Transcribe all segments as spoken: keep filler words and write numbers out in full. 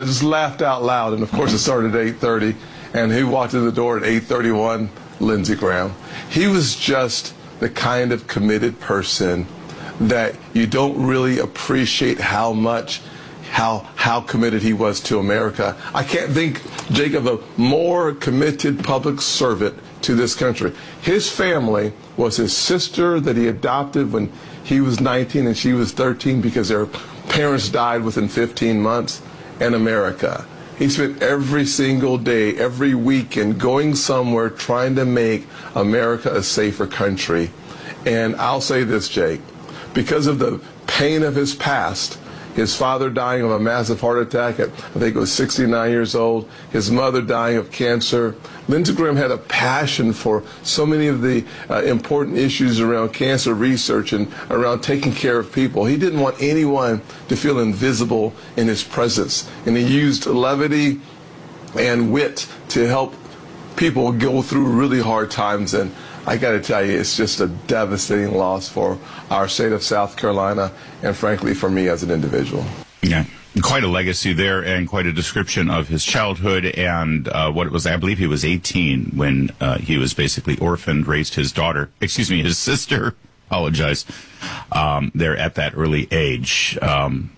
just laughed out loud, and of course it started at eight thirty, and he walked in the door at eight thirty-one, Lindsey Graham. He was just the kind of committed person that you don't really appreciate how much, how how committed he was to America. I can't think, Jake, of a more committed public servant to this country. His family was his sister that he adopted when he was nineteen and she was thirteen because their parents died within fifteen months, and America. He spent every single day, every weekend going somewhere trying to make America a safer country. And I'll say this, Jake, because of the pain of his past, his father dying of a massive heart attack at, I think it was sixty-nine years old, his mother dying of cancer, Lindsey Graham had a passion for so many of the uh, important issues around cancer research and around taking care of people. He didn't want anyone to feel invisible in his presence, and he used levity and wit to help people go through really hard times. And I got to tell you, it's just a devastating loss for our state of South Carolina and, frankly, for me as an individual. Yeah, quite a legacy there and quite a description of his childhood and uh, what it was. I believe he was eighteen when uh, he was basically orphaned, raised his daughter, excuse me, his sister, apologize, um, there at that early age. Um,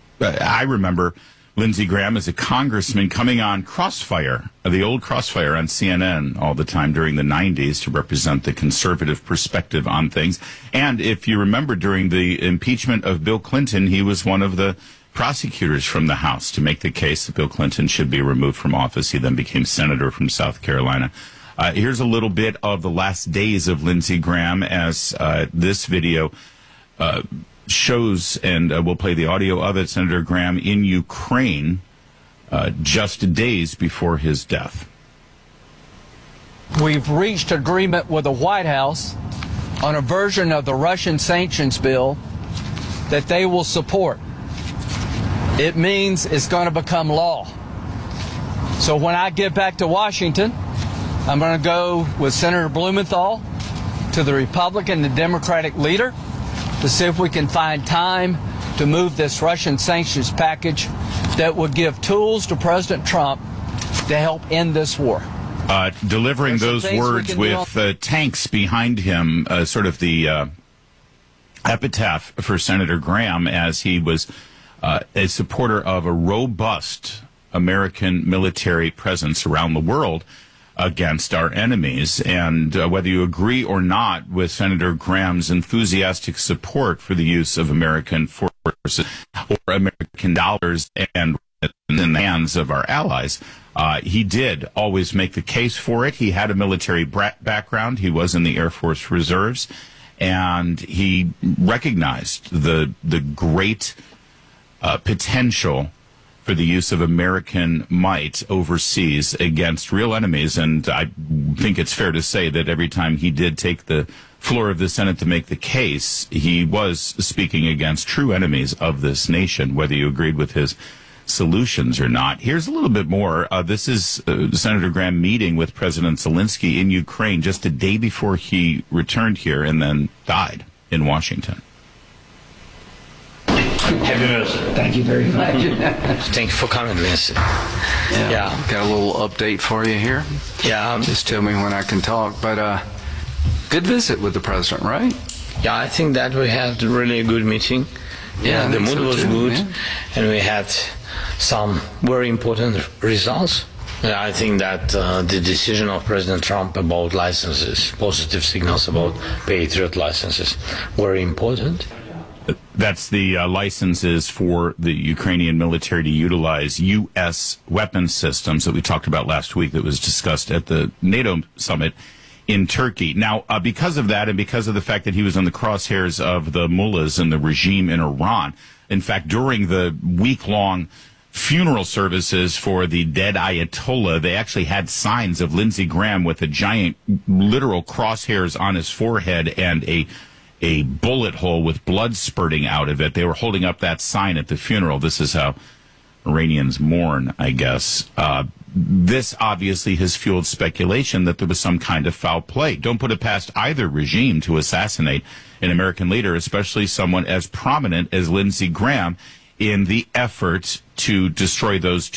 I remember Lindsey Graham as a congressman coming on Crossfire, the old Crossfire on C N N all the time during the nineties to represent the conservative perspective on things. And if you remember, during the impeachment of Bill Clinton, he was one of the prosecutors from the House to make the case that Bill Clinton should be removed from office. He then became senator from South Carolina. Uh, here's a little bit of the last days of Lindsey Graham as uh, this video uh, shows, and uh, we'll play the audio of it. Senator Graham in Ukraine uh, just days before his death. We've reached agreement with the White House on a version of the Russian sanctions bill that they will support. It means it's going to become law. So when I get back to Washington, I'm going to go with Senator Blumenthal to the Republican and Democratic leader to see if we can find time to move this Russian sanctions package that would give tools to President Trump to help end this war. Uh, delivering those words with uh, tanks behind him, uh, sort of the uh, epitaph for Senator Graham as he was uh, a supporter of a robust American military presence around the world against our enemies. And uh, whether you agree or not with Senator Graham's enthusiastic support for the use of American forces or American dollars and in the hands of our allies, uh, he did always make the case for it. He had a military background. He was in the Air Force Reserves, and he recognized the the great uh, potential for the use of American might overseas against real enemies. And I think it's fair to say that every time he did take the floor of the Senate to make the case, he was speaking against true enemies of this nation, whether you agreed with his solutions or not. Here's a little bit more. Uh, this is uh, Senator Graham meeting with President Zelensky in Ukraine just a day before he returned here and then died in Washington. Happy birthday. Thank you very much. Thank you for coming, Lindsey. Yeah, Yeah. got a little update for you here. Yeah, um, Just tell me when I can talk. But uh, good visit with the president, right? yeah, I think that we had really a good meeting. Yeah, I the think mood so was too, good, yeah. and we had some very important results. Yeah, I think that uh, the decision of President Trump about licenses, positive signals about Patriot licenses, very important. That's the uh, licenses for the Ukrainian military to utilize U S weapons systems that we talked about last week that was discussed at the NATO summit in Turkey. Now, uh, because of that and because of the fact that he was in the crosshairs of the mullahs and the regime in Iran, in fact, during the week-long funeral services for the dead Ayatollah, they actually had signs of Lindsey Graham with a giant literal crosshairs on his forehead and a a bullet hole with blood spurting out of it. They were holding up that sign at the funeral. This is how Iranians mourn, I guess. Uh, this obviously has fueled speculation that there was some kind of foul play. Don't put it past either regime to assassinate an American leader, especially someone as prominent as Lindsey Graham, in the effort to destroy those